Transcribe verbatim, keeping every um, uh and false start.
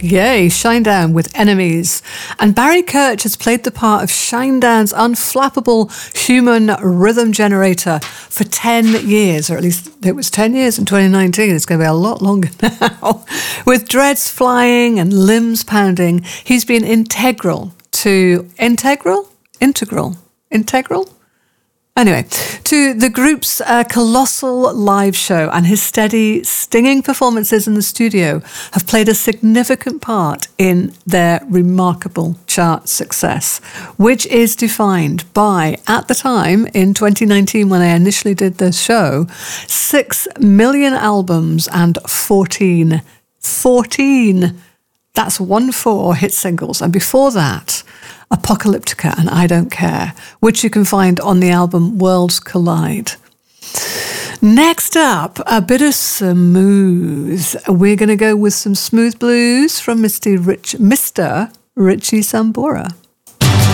Yay, Shinedown with Enemies. And Barry Kirch has played the part of Shinedown's unflappable human rhythm generator for ten years, or at least it was ten years in twenty nineteen. It's going to be a lot longer now. With dreads flying and limbs pounding, he's been integral to... Integral? Integral. Integral? Anyway, to the group's uh, colossal live show, and his steady, stinging performances in the studio have played a significant part in their remarkable chart success, which is defined by, at the time, in twenty nineteen, when I initially did the show, six million albums and fourteen, fourteen, that's one four hit singles. And before that, Apocalyptica and I Don't Care, which you can find on the album Worlds Collide. Next up, a bit of smooth. We're going to go with some smooth blues from Mister Rich, Mister Richie Sambora.